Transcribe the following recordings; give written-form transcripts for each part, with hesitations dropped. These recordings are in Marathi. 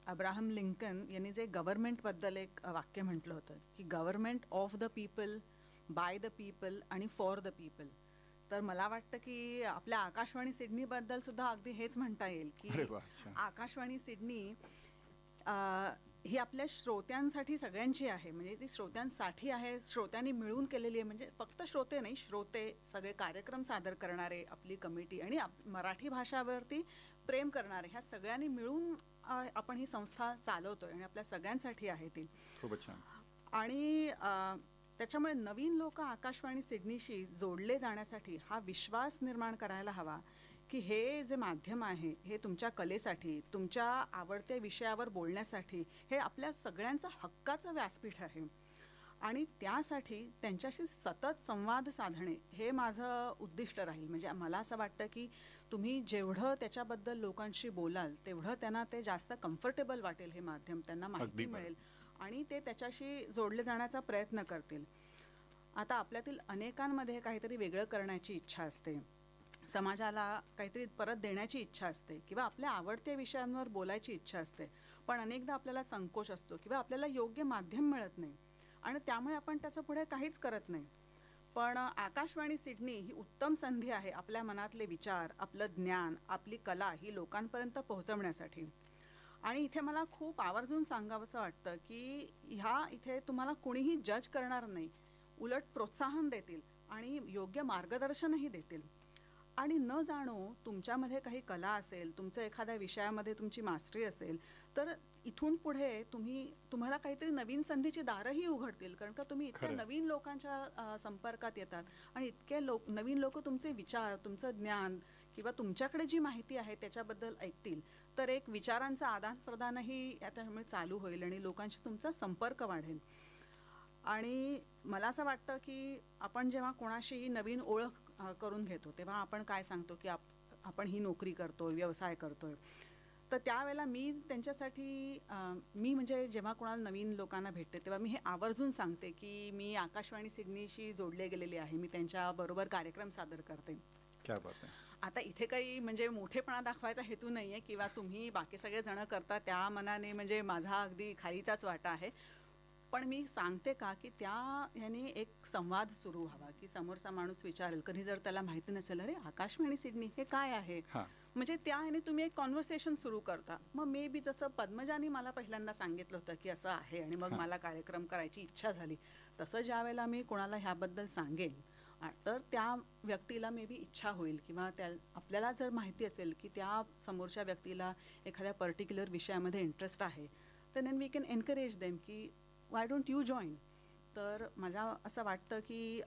अब्राहम लिंकन यांनी जे गव्हर्नमेंटबद्दल एक वाक्य म्हटलं होतं की government of the people, by the people आणि फॉर द पीपल. तर मला वाटतं की आपल्या आकाशवाणी सिडनीबद्दल सुद्धा अगदी हेच म्हणता येईल अरे की वा, अच्छा. आकाशवाणी सिडनी ही आपल्या श्रोत्यांसाठी सगळ्यांची आहे. म्हणजे ती श्रोत्यांसाठी आहे, श्रोत्यांनी मिळून केलेली आहे. म्हणजे फक्त श्रोते नाही, श्रोते, सगळे कार्यक्रम सादर करणारे, आपली कमिटी आणि मराठी भाषावरती प्रेम करणारे, ह्या सगळ्यांनी मिळून आपण ही संस्था चालवतोय आणि आपल्या सगळ्यांसाठी आहे ती. खूपच छान. आणि त्याच्यामुळे नवीन लोक आकाशवाणी सिडनीशी जोडले जाण्यासाठी हा विश्वास निर्माण करायला हवा की हे जे माध्यम आहे हे तुमच्या कलेसाठी, तुमच्या आवडत्या विषयावर बोलण्यासाठी हे आपल्या सगळ्यांचं हक्काचं व्यासपीठ आहे. आणि त्यासाठी त्यांच्याशी सतत संवाद साधणे हे माझं उद्दिष्ट राहील. म्हणजे मला असं वाटतं की तुम्ही जेवढं त्याच्याबद्दल लोकांशी बोलाल तेवढं त्यांना ते जास्त कम्फर्टेबल वाटेल, हे माध्यम त्यांना माहिती मिळेल आणि ते त्याच्याशी जोडले जाण्याचा प्रयत्न करतील. आता आपल्यातील अनेकांमध्ये काहीतरी वेगळं करण्याची इच्छा असते, समाजाला काहीतरी परत देण्याची इच्छा असते किंवा आपल्या आवडत्या विषयांवर बोलायची इच्छा असते. पण अनेकदा आपल्याला संकोच असतो किंवा आपल्याला योग्य माध्यम मिळत नाही आणि त्यामुळे आपण त्याचं पुढे काहीच करत नाही. पण आकाशवाणी सिडनी ही उत्तम संधी आहे आपल्या मनातले विचार, आपलं ज्ञान, आपली कला ही लोकांपर्यंत पोहोचवण्यासाठी. आणि इथे मला खूप आवर्जून सांगावंसं वाटतं की इथे तुम्हाला कुणीही जज करणार नाही, उलट प्रोत्साहन देतील आणि योग्य मार्गदर्शनही देतील. आणि न जाणो तुमच्यामध्ये काही कला असेल, तुमचं एखाद्या विषयामध्ये तुमची मास्टरी असेल, तर इथून पुढे तुम्हाला काहीतरी नवीन संधीची दारंही उघडतील. कारण का तुम्ही इतक्या नवीन लोकांच्या संपर्कात येतात आणि इतके नवीन लोक तुमचे विचार, तुमचं ज्ञान किंवा तुमच्याकडे जी माहिती आहे त्याच्याबद्दल ऐकतील. तर एक विचारांचं आदान प्रदानही त्यामुळे चालू होईल आणि लोकांशी तुमचा संपर्क वाढेल. आणि मला असं वाटतं की आपण जेव्हा कोणाशी नवीन ओळख करून घेतो तेव्हा आपण काय सांगतो की आपण ही नोकरी करतोय, व्यवसाय करतोय. तर त्यावेळेला मी त्यांच्यासाठी मी म्हणजे जेव्हा कोणाला नवीन लोकांना भेटते तेव्हा मी हे आवर्जून सांगते की मी आकाशवाणी सिडनीशी जोडले गेलेले आहे, मी त्यांच्याबरोबर कार्यक्रम सादर करते. क्या बात आहे. आता इथे काही म्हणजे मोठेपणा दाखवायचा हेतू नाही आहे किंवा तुम्ही बाकी सगळे जण करता त्या मनाने म्हणजे माझा अगदी खालीचाच वाटा आहे. पण मी सांगते का की ह्याने एक संवाद सुरू व्हावा की समोरचा माणूस विचारेल, कधी जर त्याला माहिती नसेल, अरे आकाशवाणी सिडनी हे काय आहे, म्हणजे ह्याने तुम्ही एक कॉन्व्हर्सेशन सुरू करता. मग मे बी जसं पद्मजानी मला पहिल्यांदा सांगितलं होतं की असं आहे आणि मग मला कार्यक्रम करायची इच्छा झाली, तसं ज्या वेळेला मी कोणाला ह्याबद्दल सांगेन तर त्या व्यक्तीला मे बी इच्छा होईल किंवा आपल्याला जर माहिती असेल की त्या समोरच्या व्यक्तीला एखाद्या पर्टिक्युलर विषयामध्ये इंटरेस्ट आहे, तर then we can encourage them की वाय डोंट यू जॉईन. तर मला असं वाटतं की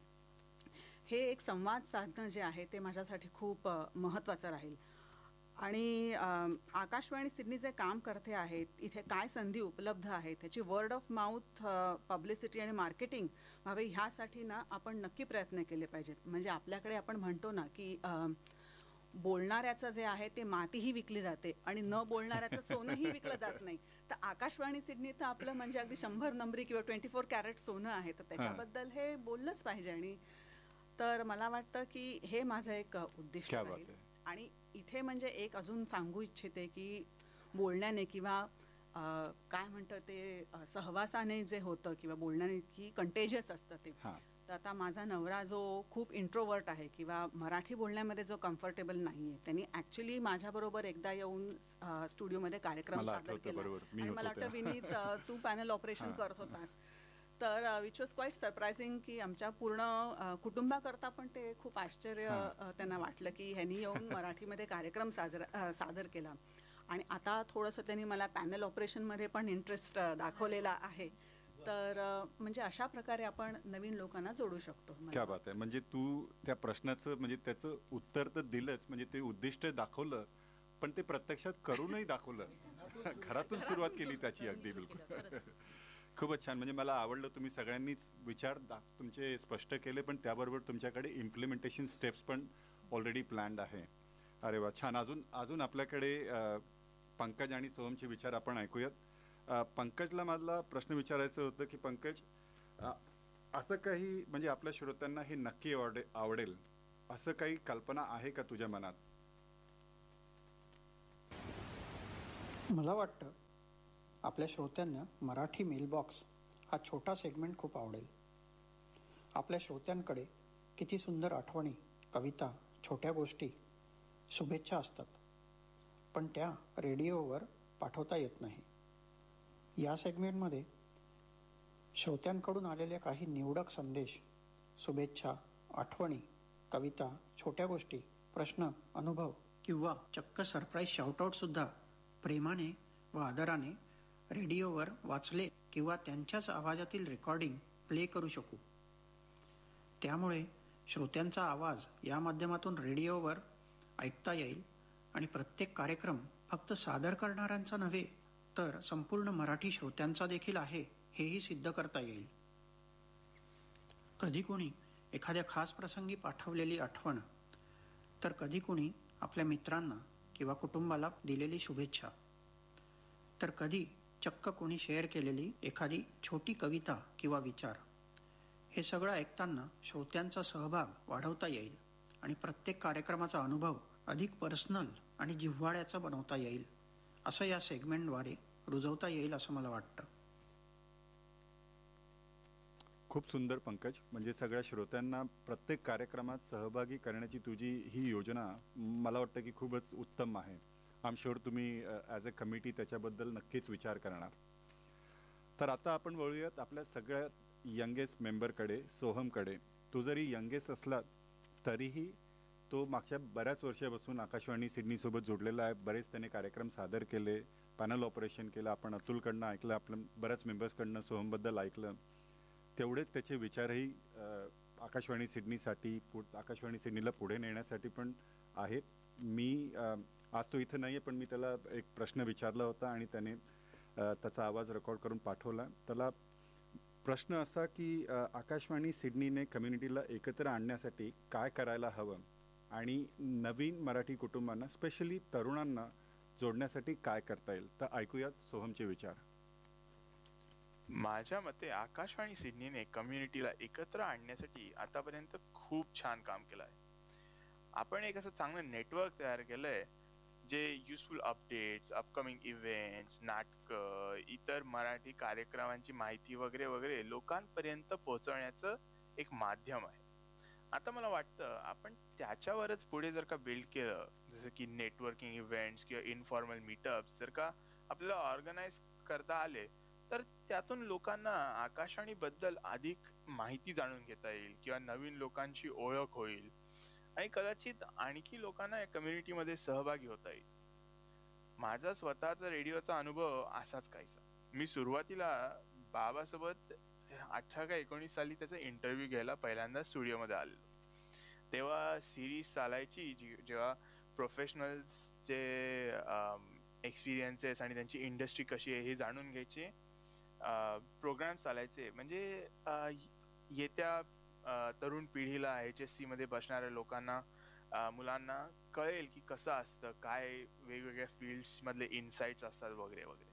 हे एक संवाद साधणं जे आहे ते माझ्यासाठी खूप महत्त्वाचं राहील. आणि आकाशवाणी सिडनी जे काम करते आहेत, इथे काय संधी उपलब्ध आहेत, त्याची वर्ड ऑफ माउथ पब्लिसिटी आणि मार्केटिंग व्हावे ह्यासाठी ना आपण नक्की प्रयत्न केले पाहिजेत. म्हणजे आपल्याकडे आपण म्हणतो ना की बोलणाऱ्याचं जे आहे ते मातीही विकली जाते आणि न बोलणाऱ्याचं सोनंही विकलं जात नाही. तर आकाशवाणी सिडनी तर आपलं म्हणजे अगदी 100 नंबरी किंवा 24 कॅरेट सोनं आहे, तर त्याच्याबद्दल हे बोललंच पाहिजे. आणि तर मला वाटतं की हे माझं एक उद्दिष्ट आहे. आणि इथे म्हणजे एक अजून सांगू इच्छिते की बोलण्याने किंवा काय म्हणतं ते सहवासाने जे होतं किंवा बोलण्याने की कंटेजियस असतं ते. तर आता माझा नवरा जो खूप इंट्रोवर्ट आहे किंवा मराठी बोलण्यामध्ये जो कम्फर्टेबल नाही आहे, त्यांनी ॲक्च्युली माझ्याबरोबर एकदा येऊन स्टुडिओमध्ये कार्यक्रम सादर केला आणि मला वाटतं विनीत तू पॅनल ऑपरेशन करत होतास. तर विच वॉज क्वाईट सरप्रायझिंग की आमच्या पूर्ण कुटुंबाकरता पण ते खूप आश्चर्य त्यांना वाटलं की ह्यांनी येऊन मराठीमध्ये कार्यक्रम सादर केला. आणि आता थोडंसं त्यांनी मला पॅनल ऑपरेशनमध्ये पण इंटरेस्ट दाखवलेला आहे. तर म्हणजे अशा प्रकारे आपण नवीन लोकांना जोडू शकतो. क्या बात आहे. म्हणजे तू त्या प्रश्नाचं म्हणजे त्याचं उत्तर तर दिलंच, म्हणजे ते उद्दिष्ट दाखवलं, पण ते प्रत्यक्षात करूनही दाखवलं. घरातून सुरुवात केली त्याची. अगदी बिलकुल. खूपच छान. म्हणजे मला आवडलं, तुम्ही सगळ्यांनीच विचार तुमचे स्पष्ट केले, पण त्याबरोबर तुमच्याकडे इम्प्लिमेंटेशन स्टेप्स पण ऑलरेडी प्लॅन्ड आहे. अरे वा, छान. अजून आपल्याकडे पंकज आणि सोहमचे विचार आपण ऐकूयात. पंकजला मला प्रश्न विचारायचं होतं की पंकज, असं काही म्हणजे आपल्या श्रोत्यांना हे नक्की आवडेल असं काही कल्पना आहे का तुझ्या मनात? मला वाटतं आपल्या श्रोत्यांना मराठी मेलबॉक्स हा छोटा सेगमेंट खूप आवडेल. आपल्या श्रोत्यांकडे किती सुंदर आठवणी, कविता, छोट्या गोष्टी, शुभेच्छा असतात, पण त्या रेडिओवर पाठवता येत नाही. या सेगमेंटमध्ये श्रोत्यांकडून आलेल्या काही निवडक संदेश, शुभेच्छा, आठवणी, कविता, छोट्या गोष्टी, प्रश्न, अनुभव किंवा चक्क सरप्राईज शाउटआउटसुद्धा प्रेमाने व आदराने रेडिओवर वाचले किंवा त्यांच्याच आवाजातील रेकॉर्डिंग प्ले करू शकू. त्यामुळे श्रोत्यांचा आवाज या माध्यमातून रेडिओवर ऐकता येईल आणि प्रत्येक कार्यक्रम फक्त सादर करणाऱ्यांचा नव्हे तर संपूर्ण मराठी श्रोत्यांचा देखील आहे हेही सिद्ध करता येईल. कधी कुणी एखाद्या खास प्रसंगी पाठवलेली आठवण, तर कधी कुणी आपल्या मित्रांना किंवा कुटुंबाला दिलेली शुभेच्छा, तर कधी चक्क कोणी शेअर केलेली एखादी छोटी कविता किंवा विचार. हे सगळं ऐकताना श्रोत्यांचा सहभाग वाढवता येईल आणि प्रत्येक कार्यक्रमाचा अनुभव अधिक पर्सनल आणि जिव्हाळ्याचा बनवता येईल, असं या सेगमेंटद्वारे रुजवता येईल असं मला वाटतं. खूप सुंदर पंकज. म्हणजे सगळ्या श्रोत्यांना प्रत्येक कार्यक्रमात सहभागी करण्याची तुझी ही योजना मला वाटतं की खूपच उत्तम आहे. आय एम शुअर तुम्ही ॲज अ कमिटी त्याच्याबद्दल नक्कीच विचार करणार. तर आता आपण वळूयात आपल्या सगळ्यात यंगेस्ट मेंबरकडे, सोहमकडे. तो जरी यंगेस्ट असला तरीही तो मागच्या बऱ्याच वर्षापासून आकाशवाणी सिडनीसोबत जोडलेला आहे. बरेच त्याने कार्यक्रम सादर केले, पॅनल ऑपरेशन केलं. आपण अतुलकडनं ऐकलं, आपल्या बऱ्याच मेंबर्सकडनं सोहमबद्दल ऐकलं. तेवढेच त्याचे विचारही आकाशवाणी सिडनीसाठी, आकाशवाणी सिडनीला पुढे नेण्यासाठी पण आहेत. मी आज तो इथं नाही आहे, पण मी त्याला एक प्रश्न विचारला होता आणि त्याने त्याचा आवाज रेकॉर्ड करून पाठवला. त्याला प्रश्न असा की आकाशवाणी सिडनीने कम्युनिटीला एकत्र आणण्यासाठी काय करायला हवं आणि नवीन मराठी कुटुंबांना, स्पेशली तरुणांना जोडण्यासाठी काय करता येईल. तर ऐकूयात सोहमचे विचार. माझ्या मते आकाशवाणी सिडनीने कम्युनिटीला एकत्र आणण्यासाठी आतापर्यंत खूप छान काम केलं आहे. आपण एक असं चांगलं नेटवर्क तयार केलंय जे युजफुल अपडेट्स, अपकमिंग इव्हेंट्स, नाटकं, इतर मराठी कार्यक्रमांची माहिती वगैरे वगैरे लोकांपर्यंत पोहोचवण्याचं एक माध्यम आहे. आता मला वाटतं आपण त्याच्यावरच पुढे जर का बिल्ड केलं, जसं की नेटवर्किंग इव्हेंट्स किंवा इनफॉर्मल मीटअप्स जर का आपल्याला ऑर्गनाईज करता आले, तर त्यातून लोकांना आकाशवाणी बद्दल अधिक माहिती जाणून घेता येईल किंवा नवीन लोकांची ओळख होईल आणि कदाचित आणखी लोकांना या कम्युनिटीमध्ये सहभागी होता येईल. माझा स्वतःचा रेडिओचा अनुभव असाच काहीसा. मी सुरुवातीला बाबासोबत 18 का 19 साली त्याचा इंटरव्ह्यू घ्यायला पहिल्यांदा स्टुडिओमध्ये आलेलो. तेव्हा सिरीज चालायची जेव्हा प्रोफेशनल्सचे एक्सपिरियन्सेस आणि त्यांची इंडस्ट्री कशी आहे हे जाणून घ्यायचे प्रोग्राम चालायचे. म्हणजे येत्या तरुण पिढीला HSC मध्ये बसणाऱ्या लोकांना, मुलांना कळेल की कसं असतं, काय वेगवेगळ्या फील्ड्स मधले इन्साइट्स असतात वगैरे वगैरे.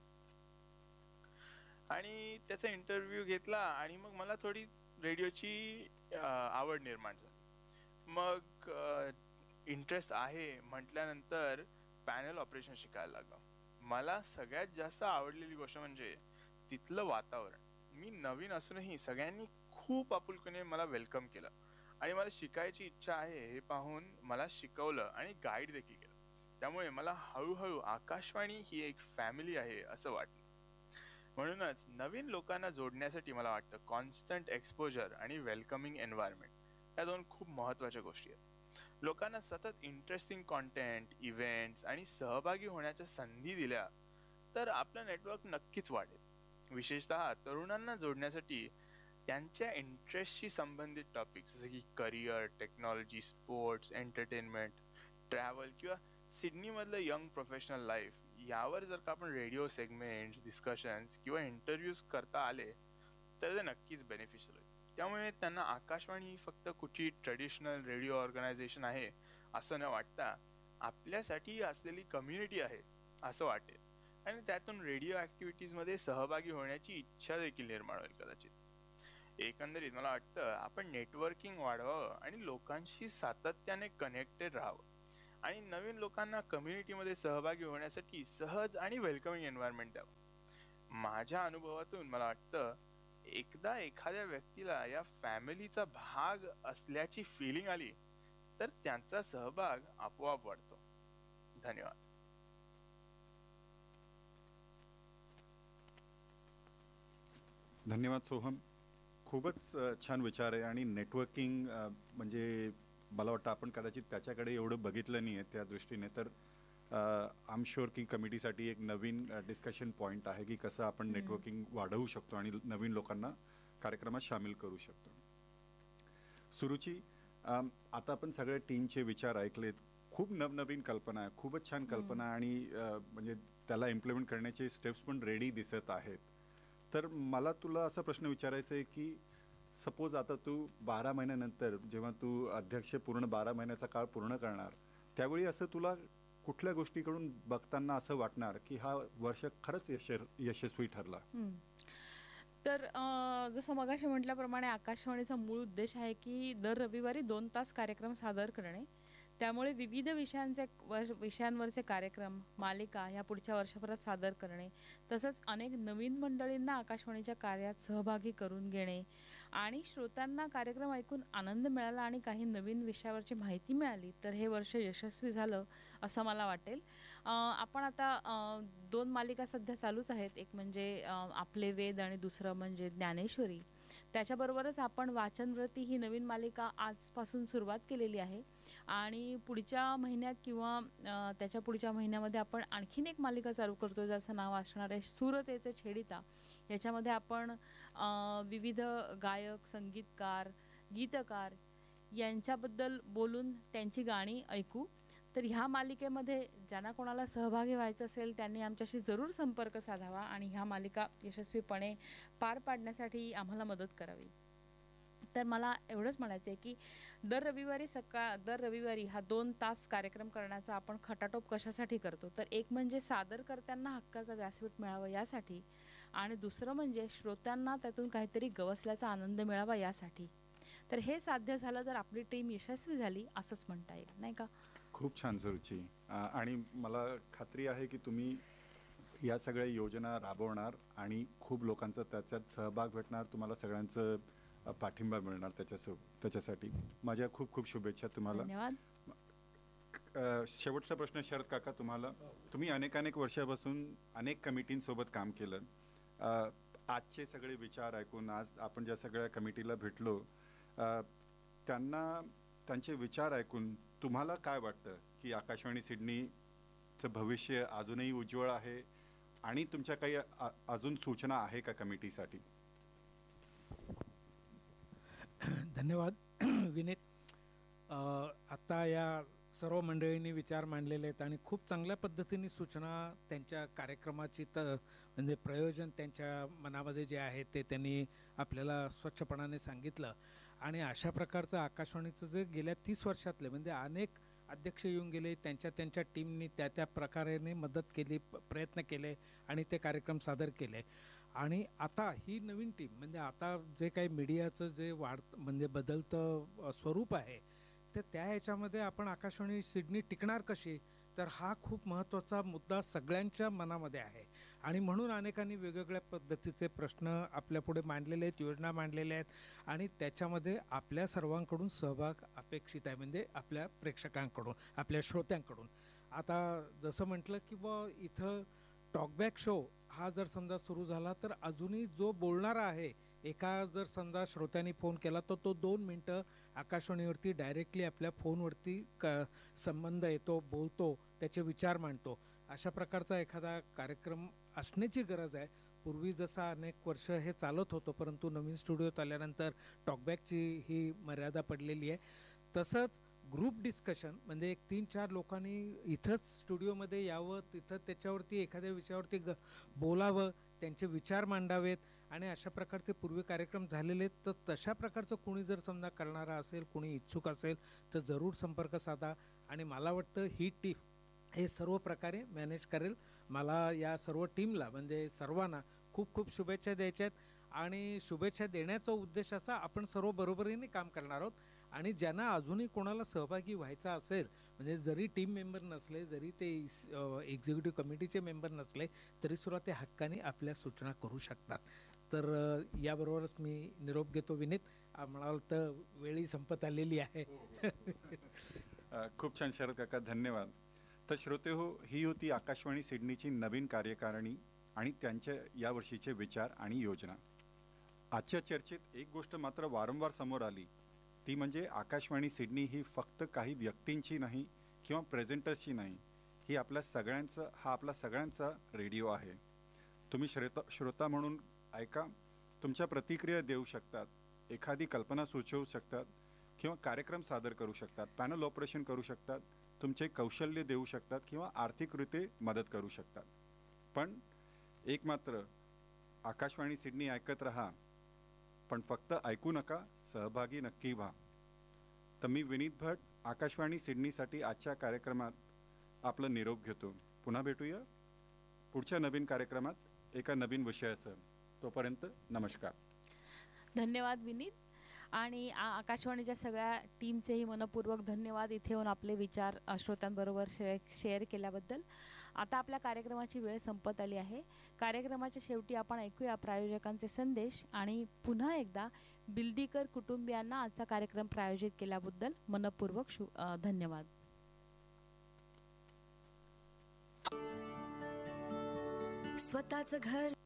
आणि त्याचा इंटरव्ह्यू घेतला आणि मग मला थोडी रेडिओची आवड निर्माण झाली. मग इंटरेस्ट आहे म्हटल्यानंतर पॅनल ऑपरेशन शिकायला लागलो. मला सगळ्यात जास्त आवडलेली गोष्ट म्हणजे तिथलं वातावरण. मी नवीन असूनही सगळ्यांनी खूप आपुलकीने मला वेलकम केलं आणि मला शिकायची इच्छा आहे हे पाहून मला शिकवलं आणि गाईड देखील केलं. त्यामुळे मला हळूहळू आकाशवाणी ही एक फॅमिली आहे असं वाटलं. म्हणूनच नवीन लोकांना जोडण्यासाठी मला वाटतं कॉन्स्टंट एक्सपोजर आणि वेलकमिंग एन्व्हायरमेंट या दोन खूप महत्त्वाच्या गोष्टी आहेत. लोकांना सतत इंटरेस्टिंग कॉन्टेंट, इव्हेंट्स आणि सहभागी होण्याच्या संधी दिल्या तर आपलं नेटवर्क नक्कीच वाढेल. विशेषतः तरुणांना जोडण्यासाठी त्यांच्या इंटरेस्टशी संबंधित टॉपिक्स जसे की career, technology, sports, entertainment, travel किंवा सिडनीमधलं यंग प्रोफेशनल लाईफ यावर जर का आपण रेडिओ सेगमेंट्स, डिस्कशन्स किंवा इंटरव्ह्यूज करता आले तर ते नक्कीच बेनिफिशियल होईल. त्यामुळे त्यांना आकाशवाणी ही फक्त कुठची ट्रेडिशनल रेडिओ ऑर्गनायझेशन आहे असं न वाटता आपल्यासाठी असलेली कम्युनिटी आहे असं वाटेल आणि त्यातून रेडिओ ॲक्टिव्हिटीजमध्ये सहभागी होण्याची इच्छा देखील निर्माण होईल कदाचित. एकंदरीत मला वाटतं आपण नेटवर्किंग वाढवावं आणि लोकांशी सातत्याने कनेक्टेड राहावं आणि नवीन लोकांना कम्युनिटीमध्ये सहभागी होण्यासाठी सहज आणि वेलकमिंग एन्व्हायरमेंट द्यावं. माझ्या अनुभवातून मला वाटतं एकदा एखाद्या व्यक्तीला या फॅमिलीचा भाग असल्याची फिलिंग आली तर त्यांचा सहभाग आपोआप वाढतो. धन्यवाद. धन्यवाद सोहम. खूपच छान विचार आहे आणि नेटवर्किंग म्हणजे मला वाटतं आपण कदाचित त्याच्याकडे एवढं बघितलं नाही आहे त्या दृष्टीने. तर आय एम शुअर की कमिटीसाठी एक नवीन डिस्कशन पॉईंट आहे की कसं आपण नेटवर्किंग वाढवू शकतो आणि नवीन लोकांना कार्यक्रमात सामील करू शकतो. सुरुची, आता आपण सगळ्या टीमचे विचार ऐकलेत. खूप नवनवीन कल्पना आहे, खूपच छान कल्पना आणि म्हणजे त्याला इम्प्लिमेंट करण्याचे स्टेप्स पण रेडी दिसत आहेत. तर मला तुला असा प्रश्न विचारायचा आहे की सपोज आता तू 12 महिन्यानंतर जेव्हा तू अध्यक्ष पूर्ण 12 महिन्याचा काळ पूर्ण करणार त्यावेळी असं तुला कुठल्या गोष्टीकडून बघताना असं वाटणार की हा वर्ष खरंच यशस्वी ठरला? तर जसं मगाशी म्हटल्याप्रमाणे आकाशवाणीचा मूळ उद्देश आहे की दर रविवारी 2 तास कार्यक्रम सादर करणे. त्यामुळे विविध विषयांवरचे कार्यक्रम मालिका ह्या पुढच्या वर्षभरात सादर करणे, तसंच अनेक नवीन मंडळींना आकाशवाणीच्या कार्यात सहभागी करून घेणे आणि श्रोत्यांना कार्यक्रम ऐकून आनंद मिळाला आणि काही नवीन विषयावरची माहिती मिळाली तर हे वर्ष यशस्वी झालं असं मला वाटेल. आपण आता 2 मालिका सध्या चालूच आहेत. एक म्हणजे आपले वेद आणि दुसरं म्हणजे ज्ञानेश्वरी. त्याच्याबरोबरच आपण वाचनव्रती ही नवीन मालिका आजपासून सुरुवात केलेली आहे आणि पुढच्या महिन्यात किंवा त्याच्या पुढच्या महिन्यामध्ये आपण आणखीन एक मालिका चालू करतो ज्याचं नाव असणार आहे सुरतेचे छेडिता. याच्यामध्ये आपण विविध गायक, संगीतकार, गीतकार यांच्याबद्दल बोलून त्यांची गाणी ऐकू. तर ह्या मालिकेमध्ये ज्यांना कोणाला सहभागी व्हायचं असेल त्यांनी आमच्याशी जरूर संपर्क साधावा आणि ह्या मालिका यशस्वीपणे पार पाडण्यासाठी आम्हाला मदत करावी. तर मला एवढंच म्हणायचं आहे की दर रविवारी हा 2 तास कार्यक्रम करण्याचा आपण खटाटोप कशासाठी करतो तर एक म्हणजे सादरकर्त्यांना हक्काचा व्यासपीठ मिळावं यासाठी आणि दुसरं म्हणजे श्रोत्यांना त्यातून काहीतरी गवसल्याचा आनंद मिळावा यासाठी. तर हे साध्य झालं तर आपली टीम यशस्वी झाली असंच म्हणता येईल, नाही का? खूप छान सुरुची. आणि मला खात्री आहे की तुम्ही या सगळ्या योजना राबवणार आणि खूप लोकांचा त्याच्यात सहभाग भेटणार. तुम्हाला सगळ्यांचं पाठिंबा मिळणार त्याच्यासाठी माझ्या खूप खूप शुभेच्छा तुम्हाला. धन्यवाद. शेवटचा प्रश्न शरद काका तुम्हाला. तुम्ही अनेक वर्षापासून अनेक कमिटींसोबत काम केलं. आजचे सगळे विचार ऐकून आज आपण ज्या सगळ्या कमिटीला भेटलो त्यांचे विचार ऐकून तुम्हाला काय वाटतं की आकाशवाणी सिडनीचं भविष्य अजूनही उज्ज्वल आहे आणि तुमच्या काही अजून सूचना आहे का कमिटीसाठी? धन्यवाद विनीत. आता या सर्व मंडळींनी विचार मांडलेले आहेत आणि खूप चांगल्या पद्धतीने सूचना त्यांच्या कार्यक्रमाची म्हणजे प्रयोजन त्यांच्या मनामध्ये जे आहे ते त्यांनी आपल्याला स्वच्छपणाने सांगितलं. आणि अशा प्रकारचं आकाशवाणीचं जे गेल्या 30 वर्षातले म्हणजे अनेक अध्यक्ष येऊन गेले, त्यांच्या टीमनी त्या प्रकारे मदत केली, प्रयत्न केले आणि ते कार्यक्रम सादर केले. आणि आता ही नवीन टीम म्हणजे आता जे काही मीडियाचं जे म्हणजे बदलतं स्वरूप आहे तर त्या ह्याच्यामध्ये आपण आकाशवाणी सिडनी टिकणार कशी तर हा खूप महत्त्वाचा मुद्दा सगळ्यांच्या मनामध्ये आहे. आणि म्हणून अनेकांनी वेगवेगळ्या पद्धतीचे प्रश्न आपल्यापुढे मांडलेले आहेत, योजना मांडलेल्या आहेत आणि त्याच्यामध्ये आपल्या सर्वांकडून सहभाग अपेक्षित आहे म्हणजे आपल्या प्रेक्षकांकडून, आपल्या श्रोत्यांकडून. आता जसं म्हटलं की बुवा इथं टॉकबॅक शो हा जर समजा सुरू झाला तर अजूनही जो बोलणारा आहे जर समजा श्रोत्यांनी फोन केला तर तो 2 मिनटं आकाशवाणीवरती डायरेक्टली आपल्या फोनवरती संबंध येतो, बोलतो, त्याचे विचार मांडतो. अशा प्रकारचा एखादा कार्यक्रम असण्याची गरज आहे. पूर्वी जसं अनेक वर्ष हे चालत होतं परंतु नवीन स्टुडिओत आल्यानंतर टॉकबॅकची ही मर्यादा पडलेली आहे. तसंच ग्रुप डिस्कशन म्हणजे एक 3-4 लोकांनी इथंच स्टुडिओमध्ये यावं, तिथं त्याच्यावरती एखाद्या विषयावरती बोलावं, त्यांचे विचार मांडावेत आणि अशा प्रकारचे पूर्वी कार्यक्रम झालेले आहेत. तर तशा प्रकारचं कोणी जर समजा करणारा असेल, कोणी इच्छुक असेल तर जरूर संपर्क साधा आणि मला वाटतं ही टीम हे सर्व प्रकारे मॅनेज करेल. मला या सर्व टीमला म्हणजे सर्वांना खूप खूप शुभेच्छा द्यायच्या आहेत आणि शुभेच्छा देण्याचा उद्देश असा आपण सर्व बरोबरीने काम करणार आहोत आणि ज्यांना अजूनही कोणाला सहभागी व्हायचा असेल म्हणजे जरी टीम मेंबर नसले, जरी ते एक्झिक्युटिव्ह कमिटीचे मेंबर नसले, तरीसुद्धा ते हक्काने आपल्या सूचना करू शकतात. तर याबरोबरच मी निरोप घेतो. विनीत, आम्हाला तर वेळी संपत आलेली आहे. खूप छान शरद काका, धन्यवाद. तर श्रोते हो, ही होती आकाशवाणी सिडनीची नवीन कार्यकारिणी आणि त्यांच्या यावर्षीचे विचार आणि योजना. आजच्या चर्चेत एक गोष्ट मात्र वारंवार समोर आली, ती म्हणजे आकाशवाणी सिडनी ही फक्त काही व्यक्तींची नाही किंवा प्रेझेंटर्सची नाही, ही आपला सगळ्यांचा रेडिओ आहे. तुम्ही श्रोता म्हणून ऐका, तुमच्या प्रतिक्रिया देऊ शकतात, एखादी कल्पना सुचवू शकतात किंवा कार्यक्रम सादर करू शकतात, पॅनल ऑपरेशन करू शकतात, तुमचे कौशल्य देऊ शकतात किंवा आर्थिकरीत्या मदत करू शकतात. पण एक मात्र, आकाशवाणी सिडनी ऐकत रहा, पण फक्त ऐकू नका, सहभागी नक्की व्हा. तर मी विनीत भट आकाशवाणी सिडनीसाठी आजच्या कार्यक्रमात आपलं निरोप घेतो. पुन्हा भेटूया पुढच्या नवीन कार्यक्रमात एका नवीन विषयासह. तोपर्यंत नमस्कार. धन्यवाद विनीत. आणि आकाशवाणीच्या सगळ्या टीमचेही मनपूर्वक धन्यवाद इथे येऊन आपले विचार श्रोत्यांबरोबर शेअर केल्याबद्दल. आता आपल्या कार्यक्रमाची वेळ संपत आली आहे. कार्यक्रमाच्या शेवटी आपण ऐकूया प्रायोजकांचे संदेश आणि पुन्हा एकदा बिल्दीकर कुटुंबियांना आजचा कार्यक्रम प्रायोजित केल्याबद्दल मनपूर्वक धन्यवाद. स्वतःचं घर